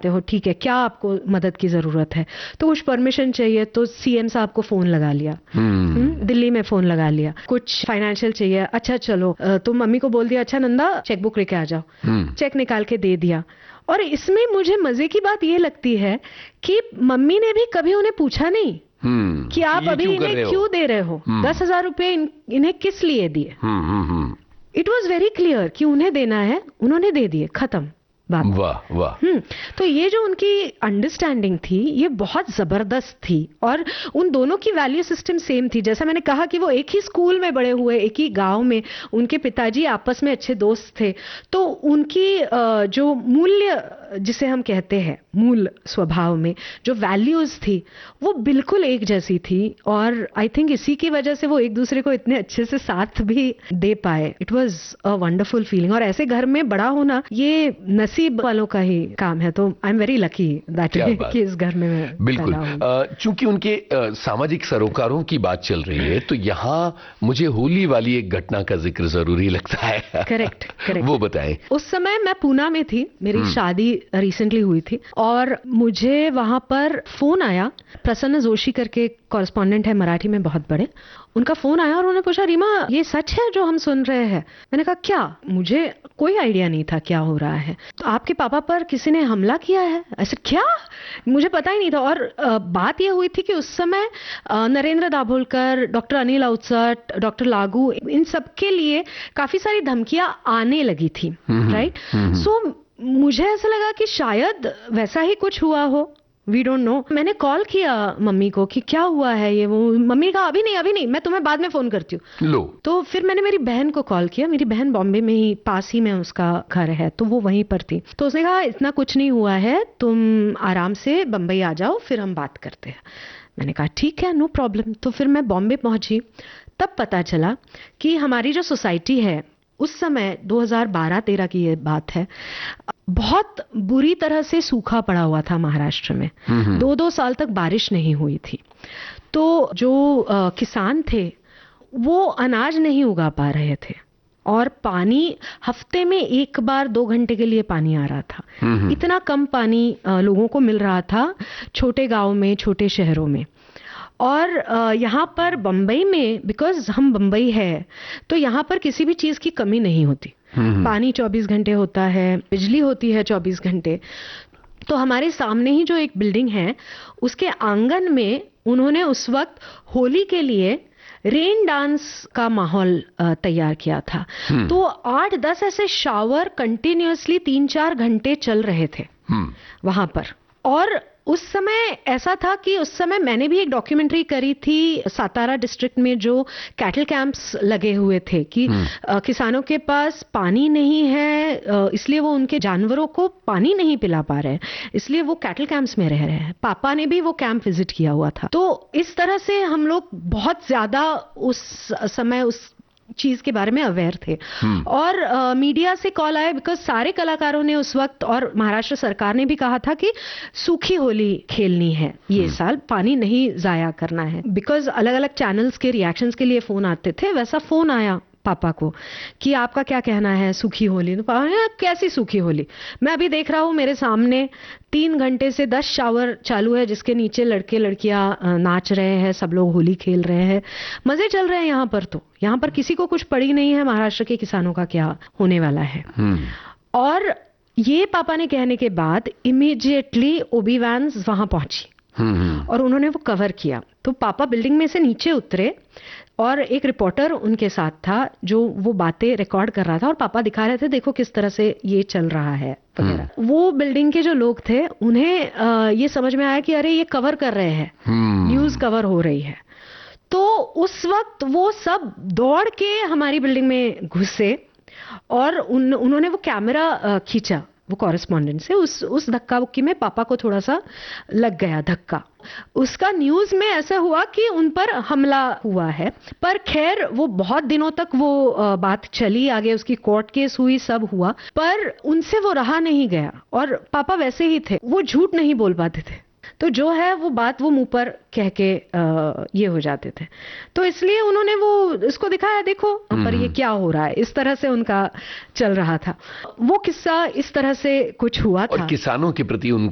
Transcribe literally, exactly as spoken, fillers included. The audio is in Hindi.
हो ठीक है क्या आपको मदद की जरूरत है, तो कुछ परमिशन चाहिए तो सीएम साहब को फोन लगा लिया, hmm. दिल्ली में फोन लगा लिया, कुछ फाइनेंशियल चाहिए, अच्छा चलो तो मम्मी को बोल दिया अच्छा नंदा चेकबुक लेके आ जाओ, hmm. चेक निकाल के दे दिया। और इसमें मुझे मजे की बात ये लगती है कि मम्मी ने भी कभी उन्हें पूछा नहीं hmm. कि आप अभी इन्हें क्यों दे रहे हो, hmm. दस हजार रुपए इन, इन्हें किस लिए दिए। इट वॉज वेरी क्लियर कि उन्हें देना है, उन्होंने दे दिए, खत्म बात। वाह वाह। हम्म तो ये जो उनकी अंडरस्टैंडिंग थी ये बहुत जबरदस्त थी, और उन दोनों की वैल्यू सिस्टम सेम थी। जैसा मैंने कहा कि वो एक ही स्कूल में बड़े हुए, एक ही गांव में, उनके पिताजी आपस में अच्छे दोस्त थे, तो उनकी जो मूल्य जिसे हम कहते हैं मूल स्वभाव में जो वैल्यूज थी वो बिल्कुल एक जैसी थी, और आई थिंक इसी की वजह से वो एक दूसरे को इतने अच्छे से साथ भी दे पाए। It was a wonderful feeling, और ऐसे घर में बड़ा होना ये नसीब वालों का ही काम है, तो I am very lucky that कि इस घर में मैं बिल्कुल। चूंकि उनके uh, सामाजिक सरोकारों की बात चल रही है तो यहाँ मुझे होली वाली एक घटना का जिक्र जरूरी लगता है। करेक्ट करेक्ट वो बताएं। उस समय मैं पूना में थी, मेरी शादी रिसेंटली हुई थी, और मुझे वहां पर फोन आया, प्रसन्न जोशी करके कॉरेस्पॉन्डेंट है मराठी में बहुत बड़े, उनका फोन आया और उन्होंने पूछा रीमा ये सच है जो हम सुन रहे हैं। मैंने कहा क्या, मुझे कोई आइडिया नहीं था क्या हो रहा है। तो आपके पापा पर किसी ने हमला किया है? ऐसे क्या, मुझे पता ही नहीं था। और आ, बात ये हुई थी कि उस समय आ, नरेंद्र दाभोलकर, डॉक्टर अनिल अउसट, डॉक्टर लागू, इन सब के लिए काफी सारी धमकियां आने लगी थी, राइट। सो मुझे ऐसा लगा कि शायद वैसा ही कुछ हुआ हो, वी डोंट नो। मैंने कॉल किया मम्मी को कि क्या हुआ है ये वो, मम्मी ने कहा अभी नहीं अभी नहीं, मैं तुम्हें बाद में फोन करती हूँ। लो तो फिर मैंने मेरी बहन को कॉल किया, मेरी बहन बॉम्बे में ही पास ही में उसका घर है, तो वो वहीं पर थी। तो उसने कहा इतना कुछ नहीं हुआ है, तुम आराम से बम्बई आ जाओ फिर हम बात करते हैं। मैंने कहा ठीक है नो प्रॉब्लम। तो फिर मैं बॉम्बे पहुंची, तब पता चला कि हमारी जो सोसाइटी है उस समय दो हज़ार बारह तेरह की ये बात है, बहुत बुरी तरह से सूखा पड़ा हुआ था महाराष्ट्र में, दो दो साल तक बारिश नहीं हुई थी। तो जो आ, किसान थे वो अनाज नहीं उगा पा रहे थे, और पानी हफ्ते में एक बार दो घंटे के लिए पानी आ रहा था। इतना कम पानी आ, लोगों को मिल रहा था छोटे गांव में, छोटे शहरों में। और यहाँ पर बम्बई में, बिकॉज हम बम्बई है तो यहाँ पर किसी भी चीज की कमी नहीं होती, पानी चौबीस घंटे होता है, बिजली होती है चौबीस घंटे। तो हमारे सामने ही जो एक बिल्डिंग है उसके आंगन में उन्होंने उस वक्त होली के लिए रेन डांस का माहौल तैयार किया था। तो आठ दस ऐसे शावर कंटिन्यूअसली तीन चार घंटे चल रहे थे वहां पर। और उस समय ऐसा था कि उस समय मैंने भी एक डॉक्यूमेंट्री करी थी सातारा डिस्ट्रिक्ट में, जो कैटल कैंप्स लगे हुए थे कि आ, किसानों के पास पानी नहीं है, आ, इसलिए वो उनके जानवरों को पानी नहीं पिला पा रहे हैं, इसलिए वो कैटल कैंप्स में रह रहे हैं। पापा ने भी वो कैंप विजिट किया हुआ था। तो इस तरह से हम लोग बहुत ज्यादा उस समय उस चीज के बारे में अवेयर थे। और आ, मीडिया से कॉल आया, बिकॉज सारे कलाकारों ने उस वक्त, और महाराष्ट्र सरकार ने भी कहा था कि सूखी होली खेलनी है ये साल, पानी नहीं जाया करना है। बिकॉज अलग अलग चैनल्स के रिएक्शंस के लिए फोन आते थे, वैसा फोन आया पापा को कि आपका क्या कहना है सूखी होली। तो पापा ने कैसी सूखी होली, मैं अभी देख रहा हूँ मेरे सामने तीन घंटे से दस शावर चालू है जिसके नीचे लड़के लड़कियां नाच रहे हैं, सब लोग होली खेल रहे हैं, मजे चल रहे हैं यहाँ पर। तो यहाँ पर किसी को कुछ पड़ी नहीं है महाराष्ट्र के किसानों का क्या होने वाला है। और ये पापा ने कहने के बाद इमीडिएटली ओबी वैन्स वहां पहुंची और उन्होंने वो कवर किया। तो पापा बिल्डिंग में से नीचे उतरे और एक रिपोर्टर उनके साथ था जो वो बातें रिकॉर्ड कर रहा था, और पापा दिखा रहे थे देखो किस तरह से ये चल रहा है वगैरह। वो बिल्डिंग के जो लोग थे उन्हें आ, ये समझ में आया कि अरे ये कवर कर रहे हैं, न्यूज कवर हो रही है। तो उस वक्त वो सब दौड़ के हमारी बिल्डिंग में घुसे और उन, उन्होंने वो कैमरा खींचा वो कॉरेस्पॉन्डेंट से। उस उस धक्का बुक्की में पापा को थोड़ा सा लग गया धक्का। उसका न्यूज में ऐसा हुआ कि उन पर हमला हुआ है, पर खैर वो बहुत दिनों तक वो बात चली, आगे उसकी कोर्ट केस हुई, सब हुआ, पर उनसे वो रहा नहीं गया। और पापा वैसे ही थे, वो झूठ नहीं बोल पाते थे, तो जो है वो बात वो मुंह पर कह के आ, ये हो जाते थे। तो इसलिए उन्होंने वो इसको दिखाया, देखो पर ये क्या हो रहा है, इस तरह से उनका चल रहा था। वो किस्सा इस तरह से कुछ हुआ था। और किसानों के प्रति उन